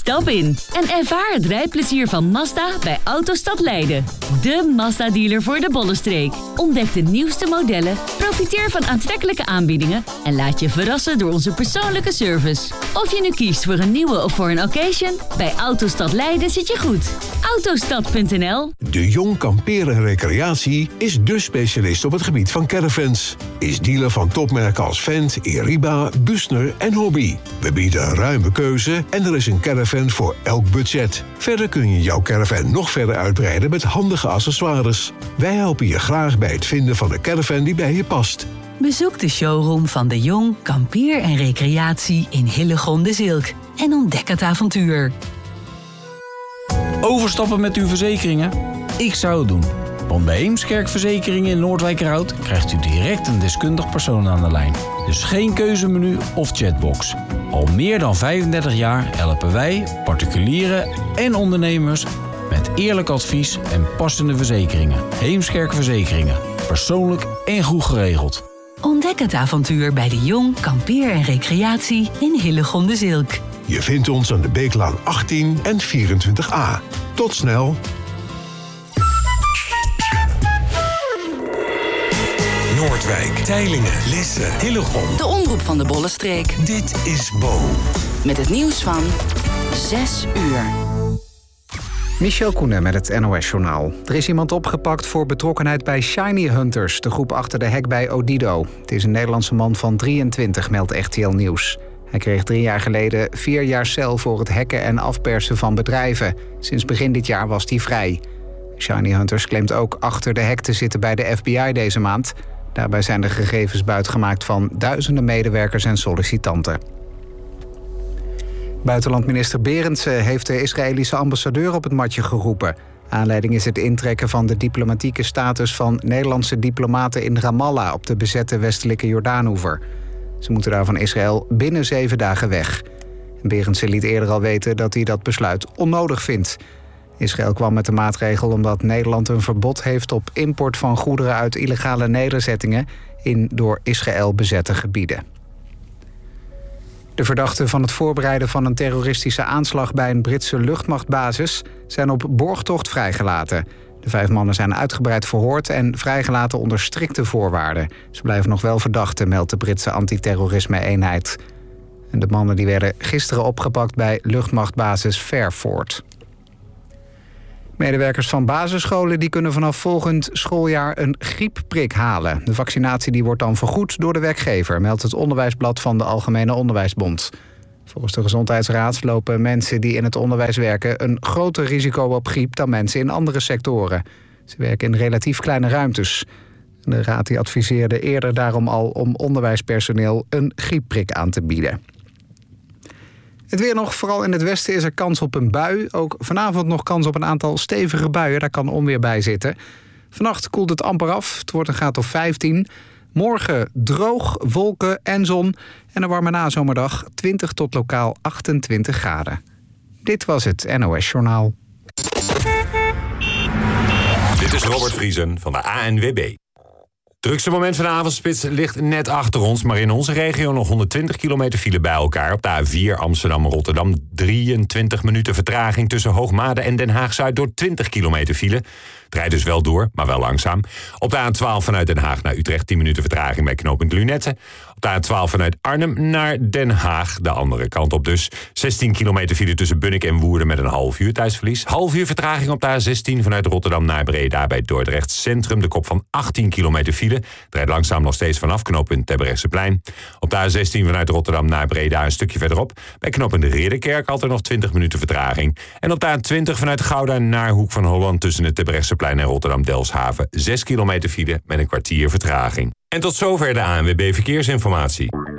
Stap in en ervaar het rijplezier van Mazda bij Autostad Leiden. De Mazda-dealer voor de Bollenstreek. Ontdek de nieuwste modellen, profiteer van aantrekkelijke aanbiedingen en laat je verrassen door onze persoonlijke service. Of je nu kiest voor een nieuwe of voor een occasion, bij Autostad Leiden zit je goed. Autostad.nl. De Jong Kampeer en Recreatie is dé specialist op het gebied van caravans. Is dealer van topmerken als Fendt, Eriba, Bussner en Hobby. We bieden een ruime keuze en er is een caravan voor elk budget. Verder kun je jouw caravan nog verder uitbreiden met handige accessoires. Wij helpen je graag bij het vinden van de caravan die bij je past. Bezoek de showroom van De Jong Kampeer en Recreatie in Hillegom de Zilk en ontdek het avontuur. Overstappen met uw verzekeringen? Ik zou het doen. Want bij Heemskerk Verzekeringen in Noordwijkerhout krijgt u direct een deskundig persoon aan de lijn. Dus geen keuzemenu of chatbox. Al meer dan 35 jaar helpen wij, particulieren en ondernemers met eerlijk advies en passende verzekeringen. Heemskerk Verzekeringen. Persoonlijk en goed geregeld. Ontdek het avontuur bij De Jong Kampeer en Recreatie in Hillegom de Zilk. Je vindt ons aan de Beeklaan 18 en 24a. Tot snel! Noordwijk, Teylingen, Lisse, Hillegom. De omroep van de Bollenstreek. Dit is Bo. Met het nieuws van 6 uur. Michel Koenen met het NOS-journaal. Er is iemand opgepakt voor betrokkenheid bij Shiny Hunters, de groep achter de hack bij Odido. Het is een Nederlandse man van 23, meldt RTL Nieuws. Hij kreeg 3 jaar geleden 4 jaar cel voor het hacken en afpersen van bedrijven. Sinds begin dit jaar was hij vrij. Shiny Hunters claimt ook achter de hack te zitten bij de FBI deze maand. Daarbij zijn de gegevens buitgemaakt van duizenden medewerkers en sollicitanten. Buitenlandminister Berendsen heeft de Israëlische ambassadeur op het matje geroepen. Aanleiding is het intrekken van de diplomatieke status van Nederlandse diplomaten in Ramallah op de bezette westelijke Jordaanoever. Ze moeten daar van Israël binnen 7 dagen weg. Berendsen liet eerder al weten dat hij dat besluit onnodig vindt. Israël kwam met de maatregel omdat Nederland een verbod heeft op import van goederen uit illegale nederzettingen in door Israël bezette gebieden. De verdachten van het voorbereiden van een terroristische aanslag bij een Britse luchtmachtbasis zijn op borgtocht vrijgelaten. De 5 mannen zijn uitgebreid verhoord en vrijgelaten onder strikte voorwaarden. Ze blijven nog wel verdachten, meldt de Britse antiterrorisme-eenheid. En de mannen die werden gisteren opgepakt bij luchtmachtbasis Fairford. Medewerkers van basisscholen die kunnen vanaf volgend schooljaar een griepprik halen. De vaccinatie die wordt dan vergoed door de werkgever, meldt het onderwijsblad van de Algemene Onderwijsbond. Volgens de Gezondheidsraad lopen mensen die in het onderwijs werken een groter risico op griep dan mensen in andere sectoren. Ze werken in relatief kleine ruimtes. De raad die adviseerde eerder daarom al om onderwijspersoneel een griepprik aan te bieden. Het weer nog, vooral in het westen is er kans op een bui. Ook vanavond nog kans op een aantal stevige buien, daar kan onweer bij zitten. Vannacht koelt het amper af, het wordt een graad of 15. Morgen droog, wolken en zon en een warme nazomerdag 20 tot lokaal 28 graden. Dit was het NOS Journaal. Dit is Robert Vriesen van de ANWB. Drukste moment van de avondspits ligt net achter ons, maar in onze regio nog 120 kilometer file bij elkaar. Op de A4 Amsterdam-Rotterdam 23 minuten vertraging tussen Hoogmade en Den Haag-Zuid door 20 kilometer file. Het rijdt dus wel door, maar wel langzaam. Op de A12 vanuit Den Haag naar Utrecht 10 minuten vertraging bij knooppunt Lunette. Op de A12 vanuit Arnhem naar Den Haag, de andere kant op dus. 16 kilometer file tussen Bunnik en Woerden met een half uur tijdsverlies. Half uur vertraging op de A16 vanuit Rotterdam naar Breda bij Dordrecht Centrum. De kop van 18 kilometer file. Het rijdt langzaam nog steeds vanaf knooppunt Terbrechtseplein. Op de A16 vanuit Rotterdam naar Breda een stukje verderop. Bij knooppunt Ridderkerk altijd nog 20 minuten vertraging. En op de A20 vanuit Gouda naar Hoek van Holland tussen het Terbrechtseplein en Rotterdam-Delfshaven 6 kilometer file met een kwartier vertraging. En tot zover de ANWB Verkeersinformatie.